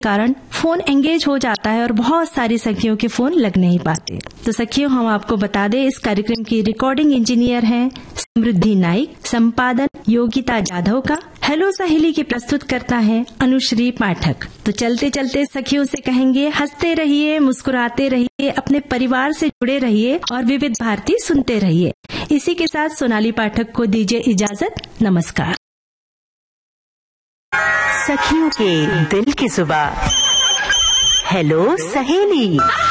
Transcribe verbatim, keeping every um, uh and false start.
कारण phone engage हो जाता है और बहुत सारी सखियों के फोन लग नहीं पाते। तो सखियों, हम आपको बता दें, इस कार्यक्रम की रिकॉर्डिंग इंजीनियर हैं समृद्धि नाइक, संपादन योगिता जाधव का, हेलो सहेली की प्रस्तुत करता है अनुश्री पाठक। तो चलते चलते सखियों से कहेंगे, हंसते रहिए, मुस्कुराते रहिए, अपने परिवार से जुड़े रहिए और विविध भारती सुनते रहिए। इसी के साथ सोनाली पाठक को दीजिए इजाजत। नमस्कार। सखियों के दिल की जुबान, हेलो सहेली।